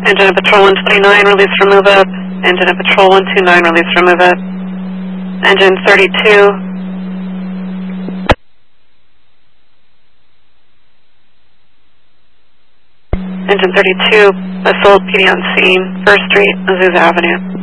Engine of Patrol 129, release from move up. Engine of Patrol 129, release from move up. Engine 32. Engine 32, assault PD on scene, 1st Street, Azusa Avenue.